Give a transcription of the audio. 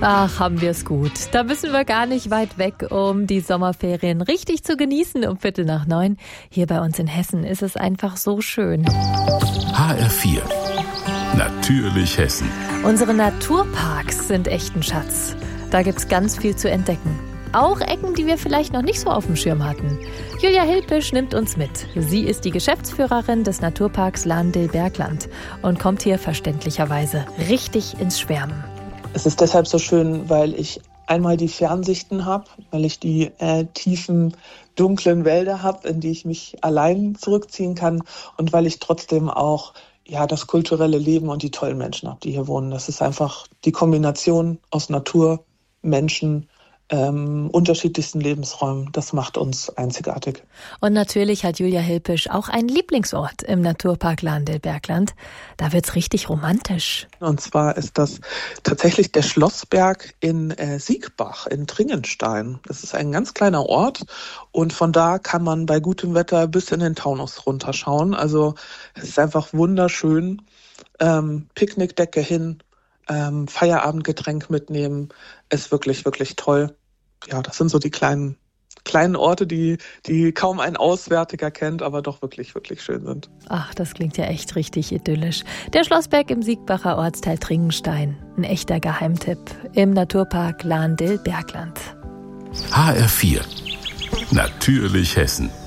Ach, haben wir es gut. Da müssen wir gar nicht weit weg, um die Sommerferien richtig zu genießen. Um 8:45. Hier bei uns in Hessen ist es einfach so schön. HR4. Natürlich Hessen. Unsere Naturparks sind echt ein Schatz. Da gibt's ganz viel zu entdecken. Auch Ecken, die wir vielleicht noch nicht so auf dem Schirm hatten. Julia Hilpisch nimmt uns mit. Sie ist die Geschäftsführerin des Naturparks Lahn-Dill-Bergland und kommt hier verständlicherweise richtig ins Schwärmen. Es ist deshalb so schön, weil ich einmal die Fernsichten habe, weil ich die tiefen, dunklen Wälder habe, in die ich mich allein zurückziehen kann und weil ich trotzdem auch das kulturelle Leben und die tollen Menschen habe, die hier wohnen. Das ist einfach die Kombination aus Natur, Menschen, unterschiedlichsten Lebensräumen. Das macht uns einzigartig. Und natürlich hat Julia Hilpisch auch einen Lieblingsort im Naturpark Lahn-Dill-Bergland. Da wird's richtig romantisch. Und zwar ist das tatsächlich der Schlossberg in Siegbach in Tringenstein. Das ist ein ganz kleiner Ort und von da kann man bei gutem Wetter bis in den Taunus runterschauen. Also es ist einfach wunderschön. Picknickdecke hin, Feierabendgetränk mitnehmen, ist wirklich, wirklich toll. Ja, das sind so die kleinen Orte, die kaum ein Auswärtiger kennt, aber doch wirklich, wirklich schön sind. Ach, das klingt ja echt richtig idyllisch. Der Schlossberg im Siegbacher Ortsteil Tringenstein. Ein echter Geheimtipp im Naturpark Lahn-Dill-Bergland. HR4. Natürlich Hessen.